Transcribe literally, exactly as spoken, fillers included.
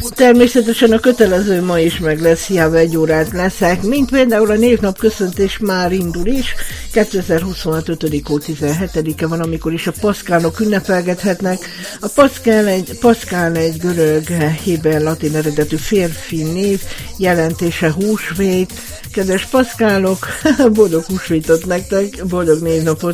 Természetesen a kötelező ma is meg lesz, hiába egy órát leszek, mint például a névnap köszöntés már indul is, kétezer-huszonhat ötödik hó tizenhetedike van, amikor is a paszkálok ünnepelgethetnek. A paszkál egy, paszkál egy görög, héber, latin eredetű férfi név, jelentése húsvét. Kedves paszkálok, boldog húsvétot nektek, boldog névnapot